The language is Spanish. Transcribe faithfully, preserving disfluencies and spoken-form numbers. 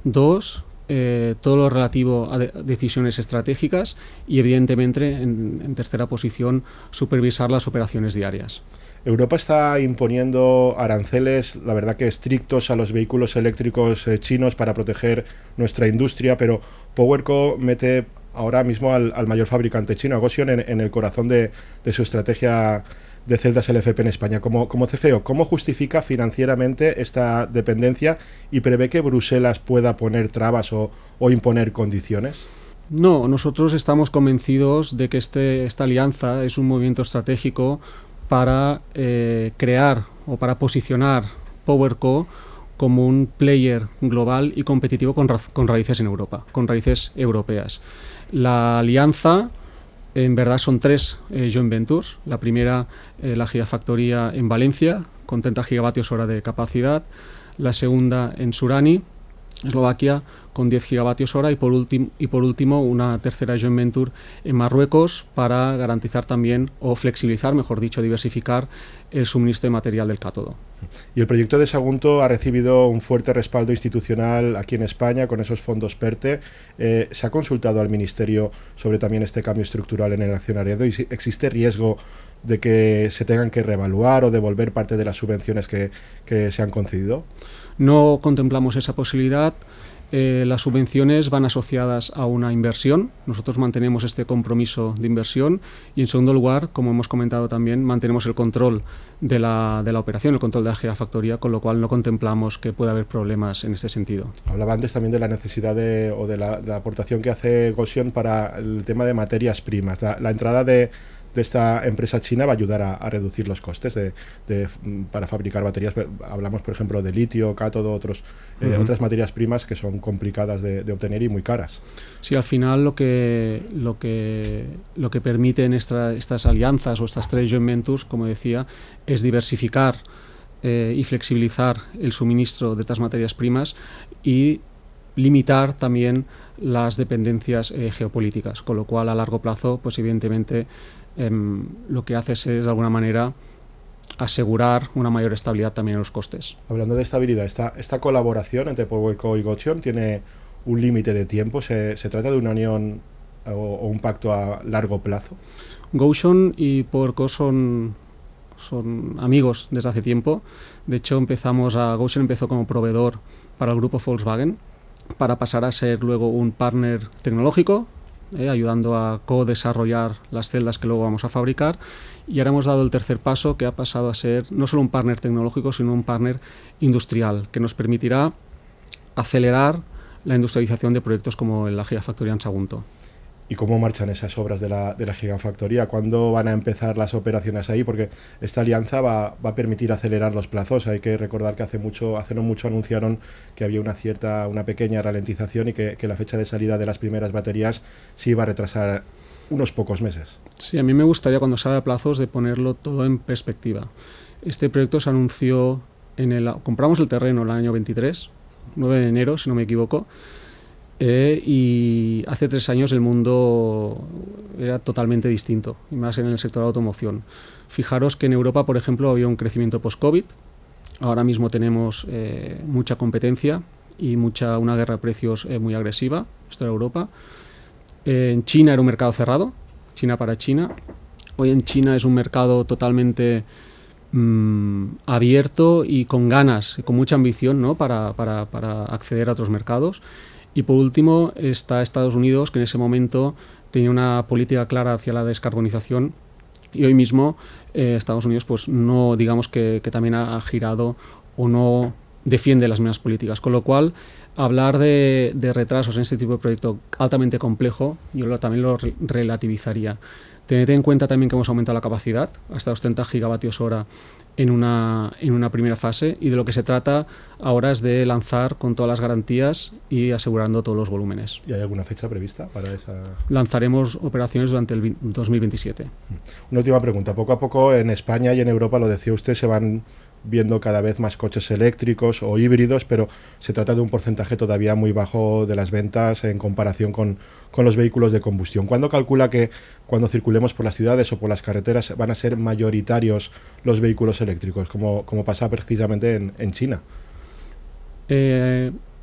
Dos, eh, todo lo relativo a de decisiones estratégicas y, evidentemente, en, en tercera posición, supervisar las operaciones diarias. Europa está imponiendo aranceles, la verdad que estrictos, a los vehículos eléctricos eh, chinos para proteger nuestra industria, pero PowerCo mete ahora mismo al, al mayor fabricante chino, a Gotion, en, en el corazón de, de su estrategia de celdas L F P en España. Como, como C F O, ¿cómo justifica financieramente esta dependencia y prevé que Bruselas pueda poner trabas o, o imponer condiciones? No, nosotros estamos convencidos de que este, esta alianza es un movimiento estratégico para eh, crear o para posicionar PowerCo como un player global y competitivo con, ra con raíces en Europa, con raíces europeas. La alianza, en verdad, son tres eh, joint ventures. La primera, eh, la gigafactoría en Valencia, con treinta gigavatios hora de capacidad. La segunda en Surani, Eslovaquia, con diez gigavatios hora, y por, y por último una tercera joint venture en Marruecos para garantizar también, o flexibilizar, mejor dicho, diversificar el suministro de material del cátodo. Y el proyecto de Sagunto ha recibido un fuerte respaldo institucional aquí en España con esos fondos PERTE. Eh, ¿Se ha consultado al Ministerio sobre también este cambio estructural en el accionariado y si existe riesgo de que se tengan que reevaluar o devolver parte de las subvenciones que, que se han concedido? No contemplamos esa posibilidad. Eh, las subvenciones van asociadas a una inversión. Nosotros mantenemos este compromiso de inversión y, en segundo lugar, como hemos comentado también, mantenemos el control de la, de la operación, el control de la gigafactoría, con lo cual no contemplamos que pueda haber problemas en este sentido. Hablaba antes también de la necesidad de, o de la, de la aportación que hace Gotion para el tema de materias primas. La, la entrada de de esta empresa china va a ayudar a, a reducir los costes de, de, para fabricar baterías. Hablamos, por ejemplo, de litio, cátodo, otros, eh, uh-huh. otras materias primas que son complicadas de, de obtener y muy caras. Sí, al final lo que, lo que, lo que permiten esta, estas alianzas o estas tres joint ventures, como decía, es diversificar eh, y flexibilizar el suministro de estas materias primas y limitar también las dependencias eh, geopolíticas, con lo cual a largo plazo, pues evidentemente eh, lo que hace es, es de alguna manera asegurar una mayor estabilidad también en los costes. Hablando de estabilidad, esta, esta colaboración entre PowerCo y Gotion tiene un límite de tiempo. ¿Se, se trata de una unión o, o un pacto a largo plazo? Gotion y PowerCo son, son amigos desde hace tiempo. De hecho, empezamos a Gotion empezó como proveedor para el grupo Volkswagen, para pasar a ser luego un partner tecnológico, eh, ayudando a co-desarrollar las celdas que luego vamos a fabricar. Y ahora hemos dado el tercer paso, que ha pasado a ser no solo un partner tecnológico, sino un partner industrial, que nos permitirá acelerar la industrialización de proyectos como la gigafactoría en Sagunto. ¿Y cómo marchan esas obras de la, de la gigafactoría? ¿Cuándo van a empezar las operaciones ahí? Porque esta alianza va, va a permitir acelerar los plazos. Hay que recordar que hace mucho, hace no mucho anunciaron que había una cierta, una pequeña ralentización y que, que la fecha de salida de las primeras baterías se iba a retrasar unos pocos meses. Sí, a mí me gustaría, cuando se habla de plazos, de ponerlo todo en perspectiva. Este proyecto se anunció en el... Compramos el terreno el año veintitrés, nueve de enero, si no me equivoco. Eh, y hace tres años el mundo era totalmente distinto, y más en el sector de la automoción. Fijaros que en Europa, por ejemplo, había un crecimiento post-COVID. Ahora mismo tenemos eh, mucha competencia y mucha, una guerra de precios eh, muy agresiva. Esto era Europa. Eh, en China era un mercado cerrado, China para China. Hoy en China es un mercado totalmente mmm, abierto y con ganas, con mucha ambición, ¿no? para, para, para acceder a otros mercados. Y por último está Estados Unidos, que en ese momento tenía una política clara hacia la descarbonización, y hoy mismo eh, Estados Unidos pues no, digamos que, que también ha girado o no defiende las mismas políticas, con lo cual hablar de, de retrasos en este tipo de proyecto altamente complejo yo lo, también lo re relativizaría. Tened en cuenta también que hemos aumentado la capacidad hasta los treinta gigavatios hora en una, en una primera fase, y de lo que se trata ahora es de lanzar con todas las garantías y asegurando todos los volúmenes. ¿Y hay alguna fecha prevista para esa? Lanzaremos operaciones durante el dos mil veintisiete. Una última pregunta. Poco a poco en España y en Europa, lo decía usted, se van viendo cada vez más coches eléctricos o híbridos, pero se trata de un porcentaje todavía muy bajo de las ventas en comparación con, con los vehículos de combustión. ¿Cuándo calcula que cuando circulemos por las ciudades o por las carreteras van a ser mayoritarios los vehículos eléctricos, como, como pasa precisamente en, en China? Eh,